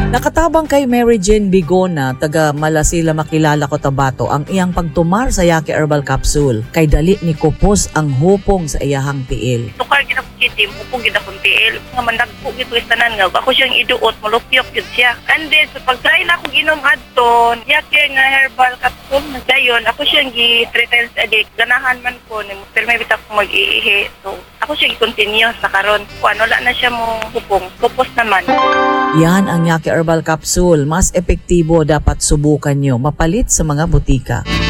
Nakatabang kay Mary Jane Bigona, taga Malasila Makilala Cotabato, ang iyang pagtumar sa Yaki Herbal Capsule. Kay dali ni kupos ang hupong sa iyahang tiil. Tukar gid ako kitim, upong gid akong tiil. Nga mandagpo gid ko tanan nga ako siyang iduot, mulupyok gid siya. And then so pag-try na akong inom adton, Yaki nga herbal capsule na dayon, ako siyang gi-3 times a day. Ganahan man ko ni pero may bitaw ko mag-iihi. So ako siya gi-continue sa karon. Kuan wala na siya mo hupong. Kupos naman. Yan ang Yaki Herbal Capsule. Mas epektibo, dapat subukan nyo. Mapalit sa mga butika.